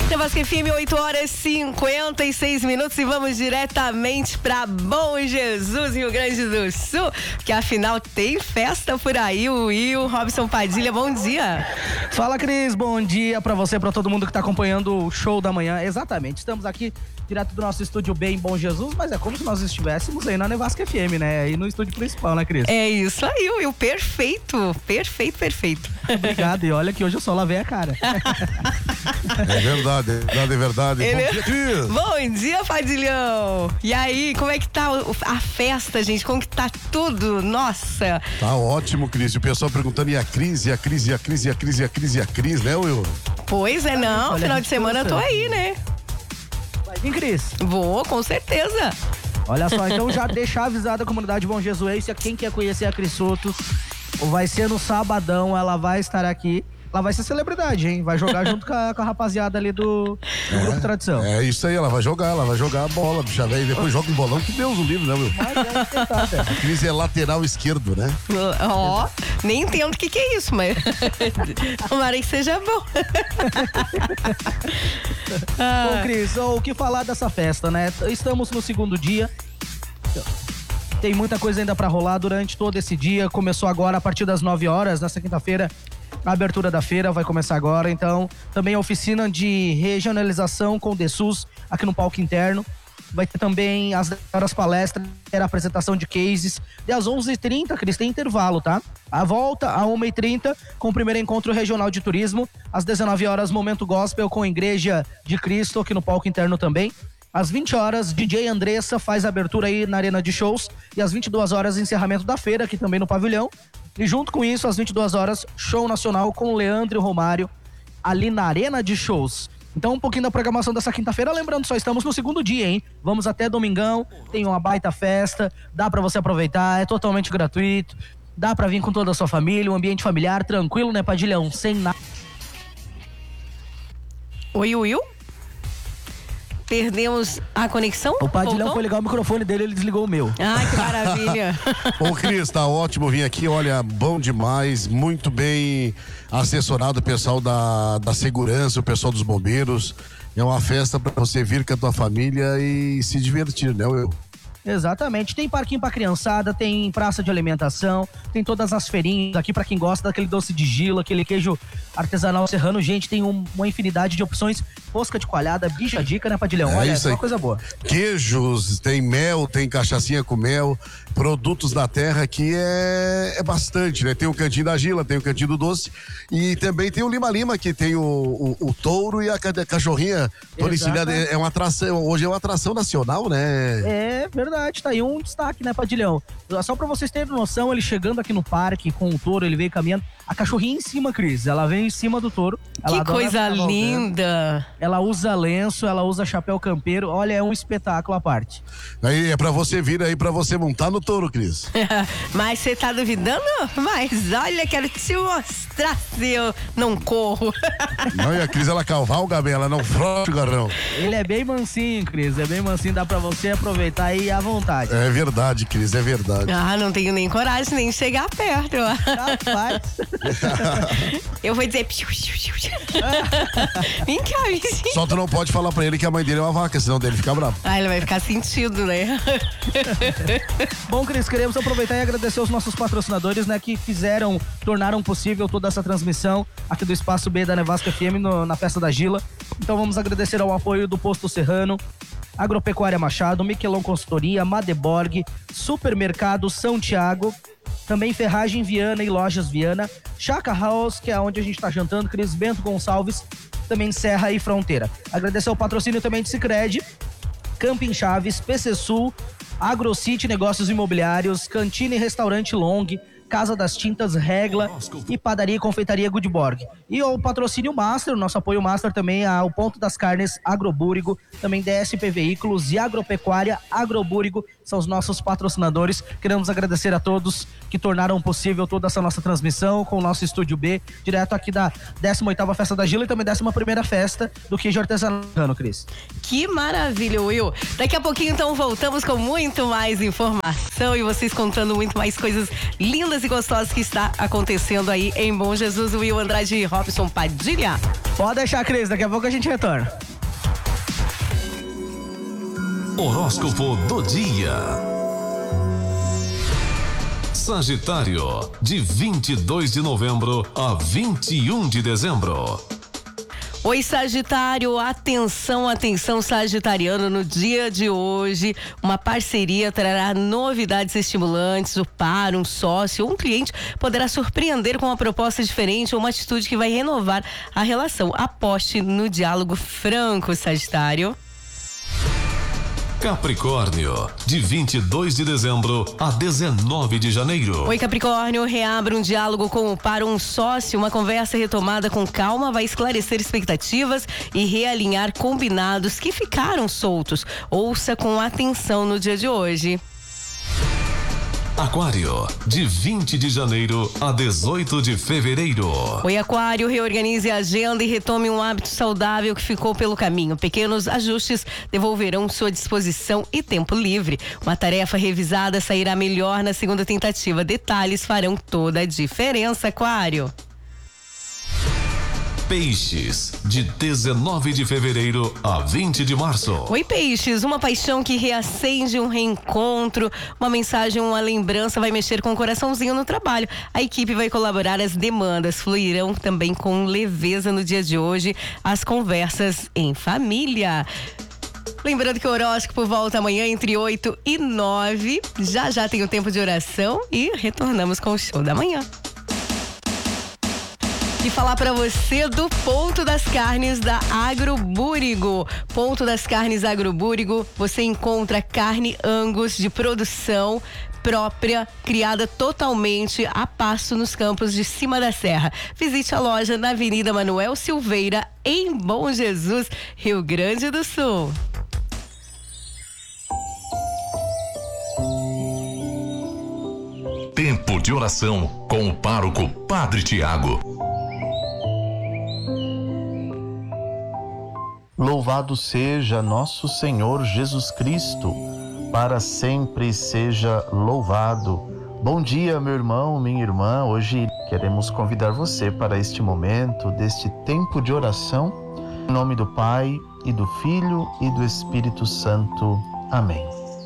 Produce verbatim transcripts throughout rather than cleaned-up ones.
Nevasca F M, oito horas e cinquenta e seis minutos e vamos diretamente para Bom Jesus, Rio Grande do Sul, que afinal tem festa por aí. O Will, Robson Padilha, bom dia. Fala, Cris, bom dia para você, para todo mundo que tá acompanhando o show da manhã. Exatamente, estamos aqui direto do nosso estúdio B em Bom Jesus, mas é como se nós estivéssemos aí na Nevasca F M, né? Aí no estúdio principal, né, Cris? É isso aí, Will, perfeito, perfeito, perfeito. Obrigado, e olha que hoje eu só lavei a cara. É verdade, é verdade, é verdade. Ele... Bom dia, Cris. Bom dia, Padilhão. E aí, como é que tá a festa, gente? Como que tá tudo? Nossa. Tá ótimo, Cris. O pessoal perguntando, e a Cris, e a Cris, e a Cris, e a Cris, e a Cris, e a Cris, né, Will? Pois é, não, olha, final de semana eu tô aí, né? Vai vir, Cris? Vou, com certeza. Olha só, então já deixar avisada a comunidade Bom Jesuense, a quem quer conhecer a Cris Soto, vai ser no sabadão, ela vai estar aqui. Ela vai ser celebridade, hein? Vai jogar junto com a, com a rapaziada ali do, do é, Grupo Tradição. É isso aí, ela vai jogar, ela vai jogar a bola, bicha velha, e depois joga um bolão, que Deus o livre, né, Will? Mas é tentar, né? A Cris é lateral esquerdo, né? Ó, oh, nem entendo o que que é isso, mas tomara que seja bom. ah. Bom, Cris, o que falar dessa festa, né? Estamos no segundo dia. Tem muita coisa ainda pra rolar durante todo esse dia. Começou agora a partir das nove horas, nessa quinta-feira. A abertura da feira vai começar agora, então também a oficina de regionalização com o DeSUS aqui no palco interno. Vai ter também as horas palestras, a apresentação de cases. E às onze e trinta, Cris, tem intervalo, tá? A volta, a uma e trinta, com o primeiro encontro regional de turismo. Às dezenove horas, momento gospel com a Igreja de Cristo aqui no palco interno também. Às vinte horas, D J Andressa faz a abertura aí na Arena de Shows. E às vinte e duas horas, encerramento da feira aqui também no pavilhão. E junto com isso, às vinte e duas horas, show nacional com o Leandro e o Romário ali na Arena de Shows. Então, um pouquinho da programação dessa quinta-feira. Lembrando, só estamos no segundo dia, hein? Vamos até domingão, tem uma baita festa, dá pra você aproveitar, é totalmente gratuito. Dá pra vir com toda a sua família, um ambiente familiar, tranquilo, né, Padilhão? Sem nada. Oi, Will? Perdemos a conexão? O Padilhão Voltou? foi ligar o microfone dele, ele desligou o meu. Ai, que maravilha. Ô, Cris, tá ótimo vir aqui, olha, bom demais, muito bem assessorado o pessoal da, da segurança, o pessoal dos bombeiros. É uma festa pra você vir com a tua família e se divertir, né, Will? Exatamente, tem parquinho pra criançada, tem praça de alimentação, tem todas as feirinhas aqui pra quem gosta daquele doce de gilo, aquele queijo artesanal serrano. Gente, tem um, uma infinidade de opções, rosca de coalhada, bicha dica, né, Padilhão? É Olha, isso é aí. uma coisa boa. Queijos, tem mel, tem cachaçinha com mel, produtos da terra que é, é bastante, né? Tem o cantinho da Gila, tem o cantinho do doce e também tem o Lima Lima, que tem o, o, o touro e a, a cachorrinha tonicilhada. É, é uma atração, hoje é uma atração nacional, né? É verdade, tá aí um destaque, né, Padilhão? Só pra vocês terem noção, ele chegando aqui no parque com o touro, ele veio caminhando, a cachorrinha em cima, Cris, ela vem em cima do touro. Que coisa linda. Ela usa lenço, ela usa chapéu campeiro, olha, é um espetáculo à parte. Aí é pra você vir aí, pra você montar no touro, Cris. Mas você tá duvidando? Mas olha, quero te mostrar se eu não corro. Não, e a Cris, ela cavalga bem, ela não frota o garrão. Ele é bem mansinho, Cris, é bem mansinho, dá pra você aproveitar aí à vontade. É verdade, Cris, é verdade. Ah, não tenho nem coragem nem de chegar perto. Rapaz. Eu vou dizer... Vem cá, vizinho. Só tu não pode falar pra ele que a mãe dele é uma vaca, senão dele fica bravo. Ah, ele vai ficar sentido, né? Bom, Cris, queremos aproveitar e agradecer os nossos patrocinadores, né, que fizeram, tornaram possível toda essa transmissão aqui do Espaço B da Nevasca F M no, na Festa da Gila. Então vamos agradecer ao apoio do Posto Serrano, Agropecuária Machado, Miquelon Consultoria, Madeborg, Supermercado São Tiago, também Ferragem Viana e Lojas Viana, Chaca House, que é onde a gente está jantando, Cris, Bento Gonçalves, também Serra e Fronteira. Agradecer o patrocínio também de Sicredi, Camping Chaves, P C Sul, AgroCity Negócios Imobiliários, Cantina e Restaurante Long, Casa das Tintas Regla e Padaria e Confeitaria Goodborg. E o patrocínio Master, o nosso apoio Master também ao Ponto das Carnes Agrobúrigo, também D S P Veículos e Agropecuária Agrobúrigo, são os nossos patrocinadores. Queremos agradecer a todos que tornaram possível toda essa nossa transmissão com o nosso Estúdio B, direto aqui da décima oitava Festa da Gila e também décima primeira Festa do Queijo Artesanal, Cris. Que maravilha, Will. Daqui a pouquinho, então, voltamos com muito mais informação e vocês contando muito mais coisas lindas lindas e gostosas que está acontecendo aí em Bom Jesus. Will Andrade e Robson Padilha. Pode deixar, Cris, daqui a pouco a gente retorna. Horóscopo do dia. Sagitário, de vinte e dois de novembro a vinte e um de dezembro. Oi, Sagitário, atenção, atenção, sagitariano, no dia de hoje, uma parceria trará novidades estimulantes, o par, um sócio ou um cliente poderá surpreender com uma proposta diferente ou uma atitude que vai renovar a relação. Aposte no diálogo franco, Sagitário. Capricórnio, de vinte e dois de dezembro a dezenove de janeiro. Oi, Capricórnio, reabra um diálogo com o par um sócio, uma conversa retomada com calma vai esclarecer expectativas e realinhar combinados que ficaram soltos. Ouça com atenção no dia de hoje. Aquário, de vinte de janeiro a dezoito de fevereiro. Oi, Aquário, reorganize a agenda e retome um hábito saudável que ficou pelo caminho. Pequenos ajustes devolverão sua disposição e tempo livre. Uma tarefa revisada sairá melhor na segunda tentativa. Detalhes farão toda a diferença, Aquário. Peixes, de dezenove de fevereiro a vinte de março. Oi, Peixes, uma paixão que reacende um reencontro, uma mensagem, uma lembrança vai mexer com o coraçãozinho no trabalho. A equipe vai colaborar, as demandas fluirão também com leveza no dia de hoje, as conversas em família. Lembrando que o horóscopo volta amanhã entre oito e nove. Já já tem o tempo de oração e retornamos com o show da manhã. E falar para você do Ponto das Carnes da Agrobúrigo. Ponto das Carnes Agrobúrigo, você encontra carne Angus de produção própria, criada totalmente a pasto nos campos de cima da serra. Visite a loja na Avenida Manuel Silveira, em Bom Jesus, Rio Grande do Sul. Tempo de oração com o pároco Padre Tiago. Louvado seja nosso Senhor Jesus Cristo, para sempre seja louvado. Bom dia, meu irmão, minha irmã. Hoje queremos convidar você para este momento, deste tempo de oração, em nome do Pai, e do Filho, e do Espírito Santo. Amém.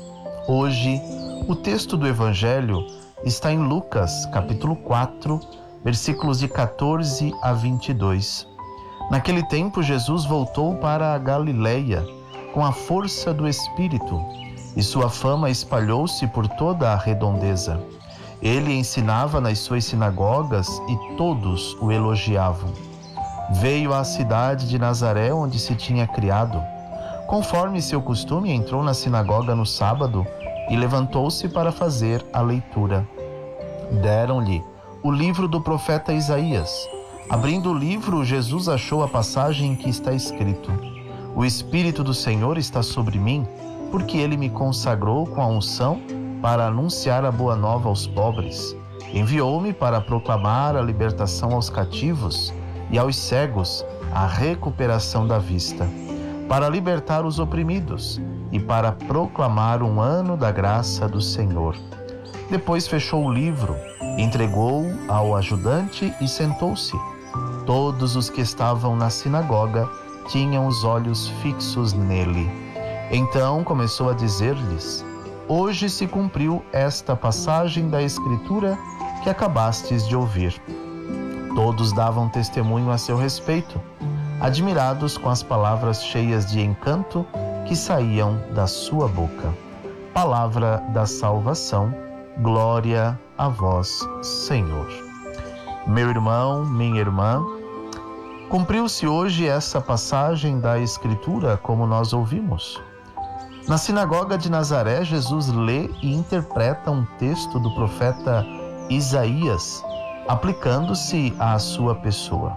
Hoje, o texto do Evangelho está em Lucas, capítulo quatro, versículos de quatorze a vinte e dois. Naquele tempo, Jesus voltou para a Galileia com a força do Espírito, e sua fama espalhou-se por toda a redondeza. Ele ensinava nas suas sinagogas e todos o elogiavam. Veio à cidade de Nazaré, onde se tinha criado. Conforme seu costume, entrou na sinagoga no sábado e levantou-se para fazer a leitura. Deram-lhe o livro do profeta Isaías. Abrindo o livro, Jesus achou a passagem em que está escrito: O Espírito do Senhor está sobre mim, porque ele me consagrou com a unção para anunciar a boa nova aos pobres. Enviou-me para proclamar a libertação aos cativos e aos cegos a recuperação da vista, para libertar os oprimidos e para proclamar um ano da graça do Senhor. Depois fechou o livro, entregou-o ao ajudante e sentou-se. Todos os que estavam na sinagoga tinham os olhos fixos nele. Então começou a dizer-lhes: Hoje se cumpriu esta passagem da Escritura que acabastes de ouvir. Todos davam testemunho a seu respeito, admirados com as palavras cheias de encanto que saíam da sua boca. Palavra da salvação, glória a vós, Senhor. Meu irmão, minha irmã, cumpriu-se hoje essa passagem da Escritura, como nós ouvimos. Na sinagoga de Nazaré, Jesus lê e interpreta um texto do profeta Isaías, aplicando-se à sua pessoa.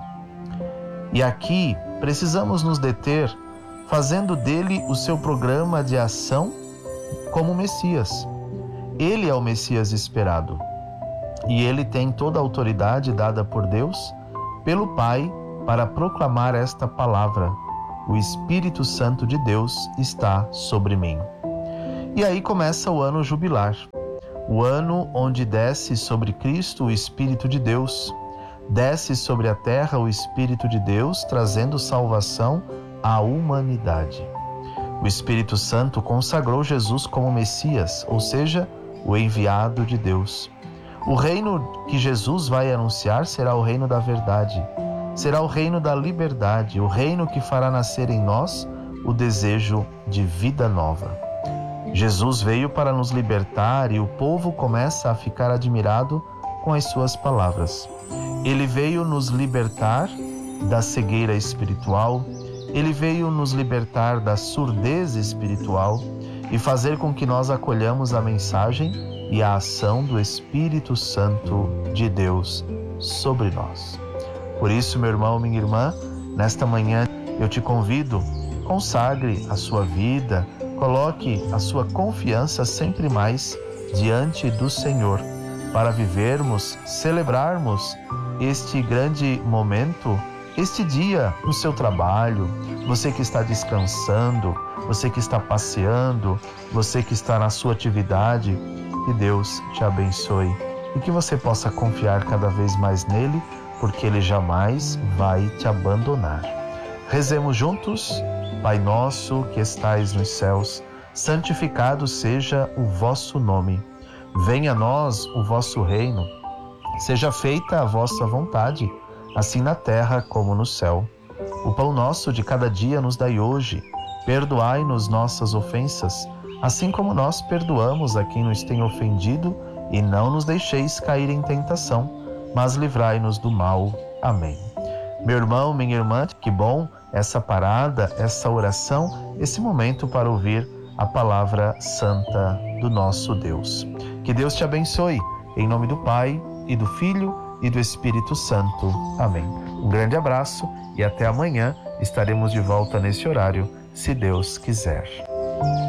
E aqui precisamos nos deter, fazendo dele o seu programa de ação como Messias. Ele é o Messias esperado. E ele tem toda a autoridade dada por Deus, pelo Pai, para proclamar esta palavra: o Espírito Santo de Deus está sobre mim. E aí começa o ano jubilar. o ano onde desce sobre Cristo o Espírito de Deus. Desce sobre a terra o Espírito de Deus, trazendo salvação à humanidade. O Espírito Santo consagrou Jesus como Messias, ou seja, o enviado de Deus. O reino que Jesus vai anunciar será o reino da verdade, será o reino da liberdade, o reino que fará nascer em nós o desejo de vida nova. Jesus veio para nos libertar e o povo começa a ficar admirado com as suas palavras. Ele veio nos libertar da cegueira espiritual, ele veio nos libertar da surdez espiritual e fazer com que nós acolhamos a mensagem e a ação do Espírito Santo de Deus sobre nós. Por isso, meu irmão, minha irmã, nesta manhã eu te convido, consagre a sua vida, coloque a sua confiança sempre mais diante do Senhor, para vivermos, celebrarmos este grande momento, este dia no seu trabalho, você que está descansando, você que está passeando, você que está na sua atividade, que Deus te abençoe e que você possa confiar cada vez mais nele, porque ele jamais vai te abandonar. Rezemos juntos. Pai nosso que estais nos céus, santificado seja o vosso nome. Venha a nós o vosso reino. Seja feita a vossa vontade, assim na terra como no céu. O pão nosso de cada dia nos dai hoje. Perdoai-nos nossas ofensas, assim como nós perdoamos a quem nos tem ofendido, e não nos deixeis cair em tentação, mas livrai-nos do mal. Amém. Meu irmão, minha irmã, que bom essa parada, essa oração, esse momento para ouvir a palavra santa do nosso Deus. Que Deus te abençoe, em nome do Pai, e do Filho, e do Espírito Santo. Amém. Um grande abraço e até amanhã estaremos de volta nesse horário, se Deus quiser.